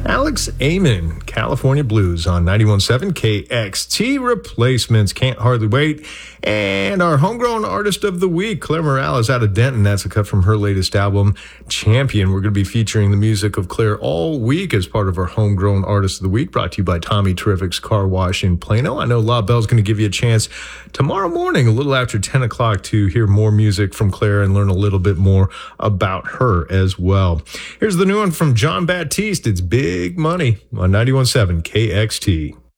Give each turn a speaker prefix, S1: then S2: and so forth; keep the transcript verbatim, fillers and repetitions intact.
S1: Alex Amon, California Blues on ninety-one point seven K X T. Replacements, Can't Hardly Wait. And our homegrown artist of the week, Claire Morales out of Denton. That's a cut from her latest album, Champion. We're going to be featuring the music of Claire all week as part of our homegrown artist of the week, brought to you by Tommy Terrific's Car Wash in Plano. I know La Belle's going to give you a chance tomorrow morning, a little after ten o'clock, to hear more music from Claire and learn a little bit more about her as well. Here's the new one from John Baptiste. It's Big Money on ninety-one point seven K X T.